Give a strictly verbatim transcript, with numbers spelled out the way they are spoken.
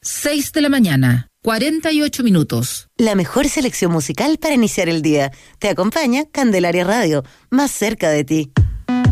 seis de la mañana, cuarenta y ocho minutos. La mejor selección musical para iniciar el día. Te acompaña Candelaria Radio, más cerca de ti.